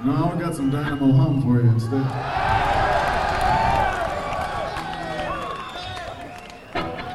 No, I got some Dynamo Hum for you instead.